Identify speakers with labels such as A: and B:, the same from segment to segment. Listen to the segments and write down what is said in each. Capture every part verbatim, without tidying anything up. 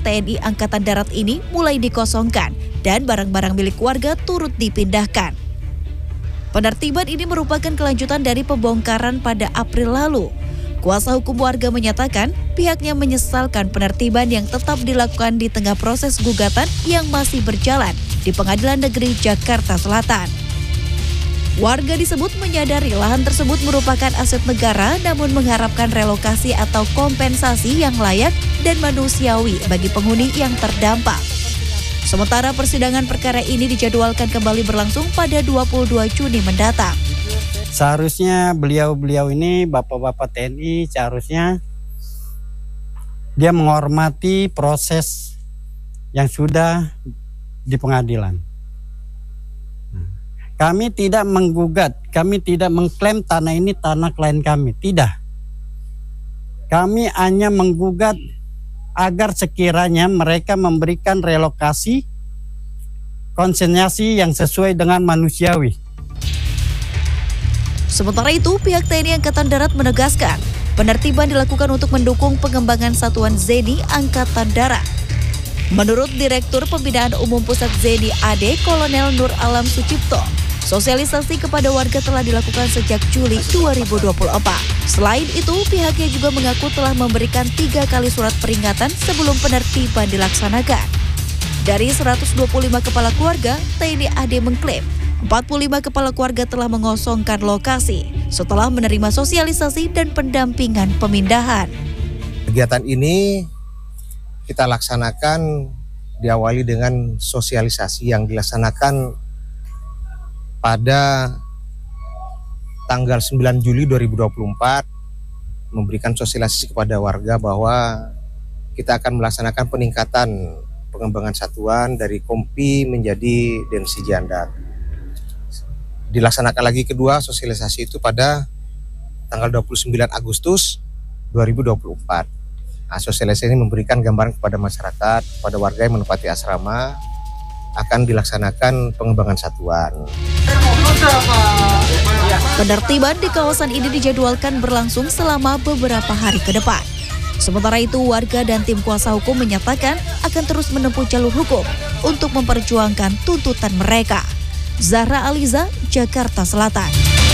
A: T N I Angkatan Darat ini mulai dikosongkan dan barang-barang milik warga turut dipindahkan. Penertiban ini merupakan kelanjutan dari pembongkaran pada April lalu. Kuasa hukum warga menyatakan pihaknya menyesalkan penertiban yang tetap dilakukan di tengah proses gugatan yang masih berjalan di Pengadilan Negeri Jakarta Selatan. Warga disebut menyadari lahan tersebut merupakan aset negara, namun mengharapkan relokasi atau kompensasi yang layak dan manusiawi bagi penghuni yang terdampak. Sementara persidangan perkara ini dijadwalkan kembali berlangsung pada dua puluh dua Juni mendatang.
B: Seharusnya beliau-beliau ini, bapak-bapak T N I, seharusnya dia menghormati proses yang sudah di pengadilan. Kami tidak menggugat, kami tidak mengklaim tanah ini tanah klien kami, tidak. Kami hanya menggugat agar sekiranya mereka memberikan relokasi, konsentrasi yang sesuai dengan manusiawi.
A: Sementara itu, pihak T N I Angkatan Darat menegaskan, penertiban dilakukan untuk mendukung pengembangan Satuan Zeni Angkatan Darat. Menurut Direktur Pembinaan Umum Pusat Zeni A D Kolonel Nur Alam Sucipto, sosialisasi kepada warga telah dilakukan sejak Juli dua ribu dua puluh empat. Selain itu, pihaknya juga mengaku telah memberikan tiga kali surat peringatan sebelum penertiban dilaksanakan. Dari seratus dua puluh lima kepala keluarga, T N I A D mengklaim empat puluh lima kepala keluarga telah mengosongkan lokasi setelah menerima sosialisasi dan pendampingan pemindahan.
C: Kegiatan ini kita laksanakan diawali dengan sosialisasi yang dilaksanakan pada tanggal sembilan Juli dua ribu dua puluh empat, memberikan sosialisasi kepada warga bahwa kita akan melaksanakan peningkatan pengembangan satuan dari Kompi menjadi Densi Janda. Dilaksanakan lagi kedua sosialisasi itu pada tanggal dua puluh sembilan Agustus dua ribu dua puluh empat. Nah, sosialisasi ini memberikan gambaran kepada masyarakat, kepada warga yang menempati asrama, akan dilaksanakan pengembangan satuan.
A: Penertiban di kawasan ini dijadwalkan berlangsung selama beberapa hari ke depan. Sementara itu, warga dan tim kuasa hukum menyatakan akan terus menempuh jalur hukum untuk memperjuangkan tuntutan mereka. Zahra Aliza, Jakarta Selatan.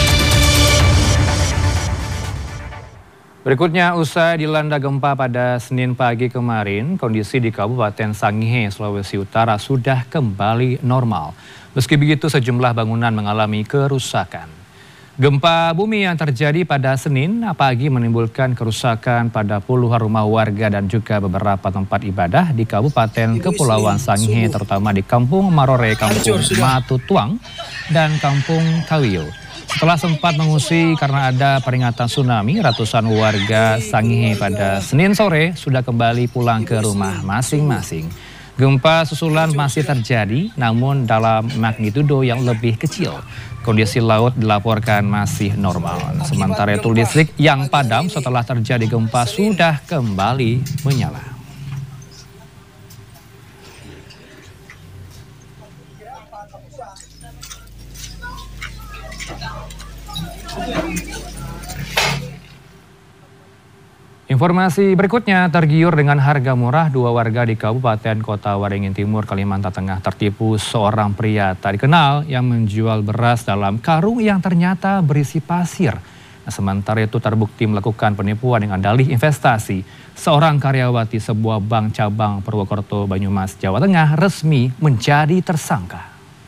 D: Berikutnya, usai dilanda gempa pada Senin pagi kemarin, kondisi di Kabupaten Sangihe, Sulawesi Utara sudah kembali normal. Meski begitu, sejumlah bangunan mengalami kerusakan. Gempa bumi yang terjadi pada Senin pagi menimbulkan kerusakan pada puluhan rumah warga dan juga beberapa tempat ibadah di Kabupaten Kepulauan Sangihe, terutama di Kampung Marore, Kampung Matutuang, dan Kampung Kawiyo. Setelah sempat mengungsi karena ada peringatan tsunami, ratusan warga Sangihe pada Senin sore sudah kembali pulang ke rumah masing-masing. Gempa susulan masih terjadi, namun dalam magnitudo yang lebih kecil. Kondisi laut dilaporkan masih normal. Sementara itu listrik yang padam setelah terjadi gempa sudah kembali menyala. Informasi berikutnya, tergiur dengan harga murah, dua warga di Kabupaten Kota Waringin Timur, Kalimantan Tengah tertipu seorang pria tak dikenal yang menjual beras dalam karung yang ternyata berisi pasir. Nah, sementara itu terbukti melakukan penipuan dengan dalih investasi. Seorang karyawati sebuah bank cabang Purwokerto, Banyumas, Jawa Tengah resmi menjadi tersangka.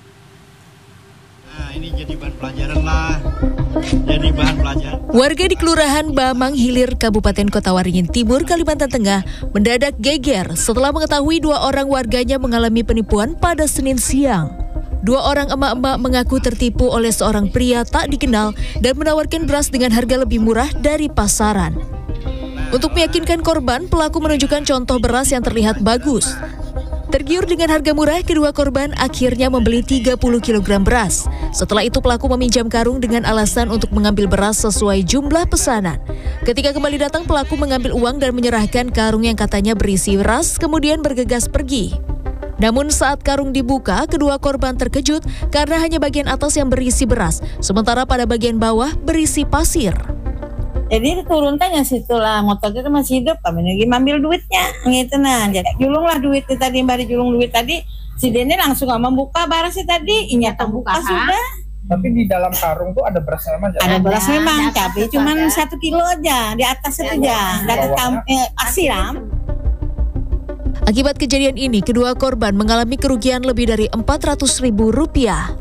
E: Nah, ini jadi bahan pelajaran lah. Jadi bahan pelajaran.
A: Warga di Kelurahan Bamang Hilir, Kabupaten Kota Waringin Timur, Kalimantan Tengah mendadak geger setelah mengetahui dua orang warganya mengalami penipuan pada Senin siang. Dua orang emak-emak mengaku tertipu oleh seorang pria tak dikenal dan menawarkan beras dengan harga lebih murah dari pasaran. Untuk meyakinkan korban, pelaku menunjukkan contoh beras yang terlihat bagus. Tergiur dengan harga murah, kedua korban akhirnya membeli tiga puluh kilogram beras. Setelah itu pelaku meminjam karung dengan alasan untuk mengambil beras sesuai jumlah pesanan. Ketika kembali datang, pelaku mengambil uang dan menyerahkan karung yang katanya berisi beras, kemudian bergegas pergi. Namun saat karung dibuka, kedua korban terkejut karena hanya bagian atas yang berisi beras, sementara pada bagian bawah berisi pasir.
F: Jadi diturunkannya situlah motor itu masih hidup, kami lagi ambil duitnya gitu. Nah jadi julung lah duit tadi, mbak julung duit tadi, si Dene langsung gak membuka barang si tadi, inya terbuka sudah.
G: Tapi di dalam karung tuh ada beras memang?
F: Ada beras memang, tapi cuman satu kilo aja, di atas itu aja, dari eh, asiram.
A: Akibat kejadian ini, kedua korban mengalami kerugian lebih dari empat ratus ribu rupiah.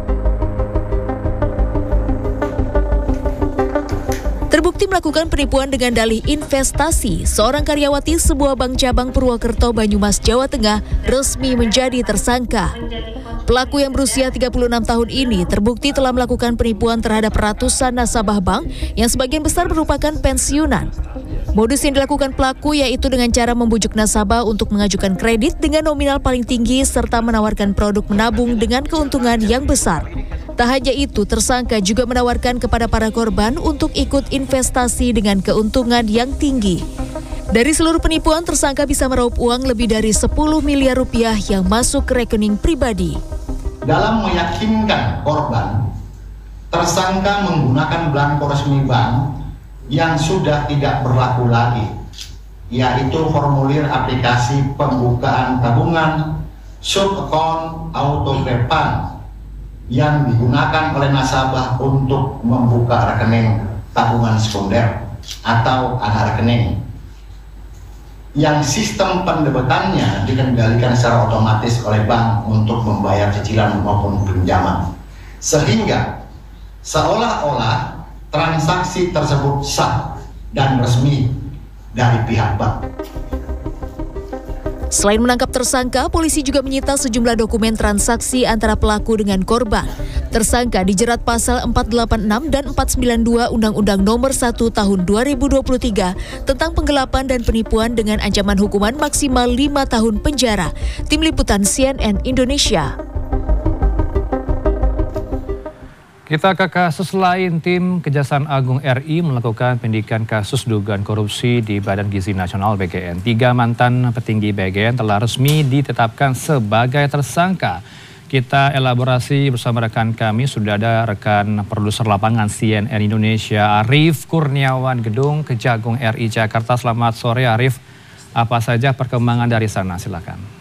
A: Terbukti melakukan penipuan dengan dalih investasi, seorang karyawati sebuah bank cabang Purwokerto, Banyumas, Jawa Tengah resmi menjadi tersangka. Pelaku yang berusia tiga puluh enam tahun ini terbukti telah melakukan penipuan terhadap ratusan nasabah bank yang sebagian besar merupakan pensiunan. Modus yang dilakukan pelaku yaitu dengan cara membujuk nasabah untuk mengajukan kredit dengan nominal paling tinggi serta menawarkan produk menabung dengan keuntungan yang besar. Tak hanya itu, tersangka juga menawarkan kepada para korban untuk ikut investasi dengan keuntungan yang tinggi. Dari seluruh penipuan, tersangka bisa meraup uang lebih dari sepuluh miliar rupiah yang masuk ke rekening pribadi.
H: Dalam meyakinkan korban, tersangka menggunakan belangko resmi bank yang sudah tidak berlaku lagi, yaitu formulir aplikasi pembukaan tabungan sub-account auto depan yang digunakan oleh nasabah untuk membuka rekening tabungan sekunder atau anak rekening, yang sistem pendebetannya dikendalikan secara otomatis oleh bank untuk membayar cicilan maupun pinjaman, sehingga seolah-olah transaksi tersebut sah dan resmi dari pihak bank.
A: Selain menangkap tersangka, polisi juga menyita sejumlah dokumen transaksi antara pelaku dengan korban. Tersangka dijerat pasal empat delapan enam dan empat sembilan dua Undang-Undang Nomor satu Tahun dua ribu dua puluh tiga tentang penggelapan dan penipuan dengan ancaman hukuman maksimal lima tahun penjara. Tim Liputan C N N Indonesia.
D: Kita ke kasus lain. Tim Kejaksaan Agung R I melakukan penyidikan kasus dugaan korupsi di Badan Gizi Nasional B G N. Tiga mantan petinggi B G N telah resmi ditetapkan sebagai tersangka. Kita elaborasi bersama rekan kami, sudah ada rekan produser lapangan C N N Indonesia Arief Kurniawan, Gedung Kejagung R I Jakarta. Selamat sore Arief, apa saja perkembangan dari sana, silakan.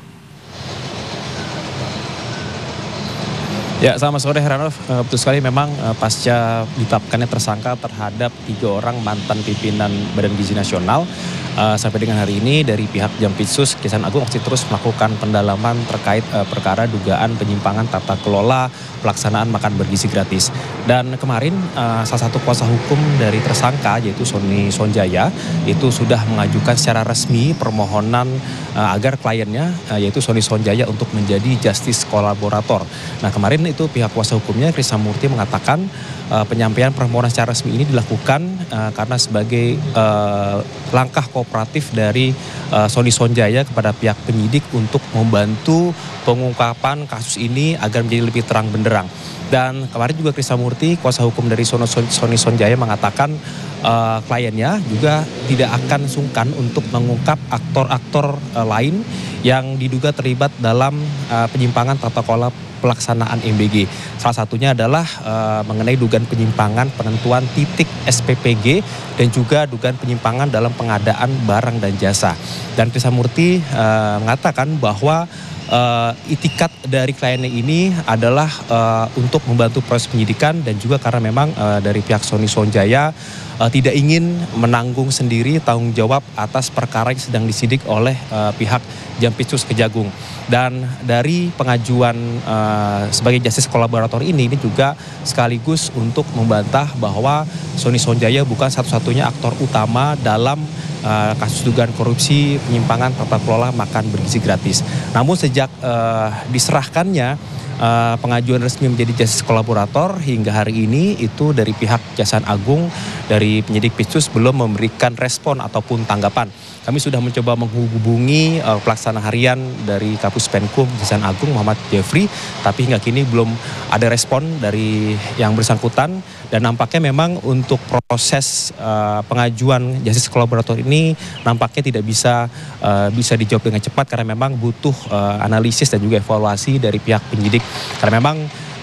I: Ya, selamat sore Heranov. Uh, betul sekali memang uh, pasca ditetapkannya tersangka terhadap tiga orang mantan pimpinan Badan Gizi Nasional, uh, sampai dengan hari ini dari pihak Jampitsus Kejaksaan Agung masih terus melakukan pendalaman terkait uh, perkara dugaan penyimpangan tata kelola pelaksanaan makan bergizi gratis. Dan kemarin uh, salah satu kuasa hukum dari tersangka yaitu Sony Sonjaya itu sudah mengajukan secara resmi permohonan uh, agar kliennya uh, yaitu Sony Sonjaya untuk menjadi justice kolaborator. Nah, kemarin itu pihak kuasa hukumnya Krisnamurti mengatakan uh, penyampaian permohonan secara resmi ini dilakukan uh, karena sebagai uh, langkah kooperatif dari uh, Sony Sonjaya kepada pihak penyidik untuk membantu pengungkapan kasus ini agar menjadi lebih terang benderang. Dan kemarin juga Krisnamurti, kuasa hukum dari Sony Sonjaya mengatakan uh, kliennya juga tidak akan sungkan untuk mengungkap aktor-aktor uh, lain yang diduga terlibat dalam uh, penyimpangan tata kelola pelaksanaan M B G. Salah satunya adalah uh, mengenai dugaan penyimpangan penentuan titik S P P G dan juga dugaan penyimpangan dalam pengadaan barang dan jasa. Dan Krisnamurti uh, mengatakan bahwa Uh, itikat dari kliennya ini adalah uh, untuk membantu proses penyidikan dan juga karena memang uh, dari pihak Sony Sonjaya uh, tidak ingin menanggung sendiri tanggung jawab atas perkara yang sedang disidik oleh uh, pihak Jampitsus Kejagung. Dan dari pengajuan uh, sebagai justice kolaborator ini, ini juga sekaligus untuk membantah bahwa Sony Sonjaya bukan satu-satunya aktor utama dalam Uh, kasus dugaan korupsi penyimpangan tata kelola makan bergizi gratis. Namun sejak uh, diserahkannya uh, pengajuan resmi menjadi justice kolaborator hingga hari ini itu dari pihak Kejaksaan Agung, dari penyidik Pitsus belum memberikan respon ataupun tanggapan. Kami sudah mencoba menghubungi uh, pelaksana harian dari Kapus Penkum Kejaksaan Agung Muhammad Jeffrey, tapi hingga kini belum ada respon dari yang bersangkutan. Dan nampaknya memang untuk proses uh, pengajuan justice kolaborator ini nampaknya tidak bisa uh, bisa dijawab dengan cepat karena memang butuh uh, analisis dan juga evaluasi dari pihak penyidik. Karena memang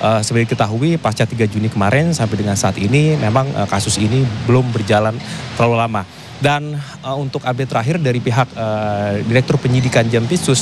I: uh, seperti diketahui pasca tiga Juni kemarin sampai dengan saat ini memang uh, kasus ini belum berjalan terlalu lama. Dan uh, untuk update terakhir dari pihak uh, Direktur Penyidikan Jampitsus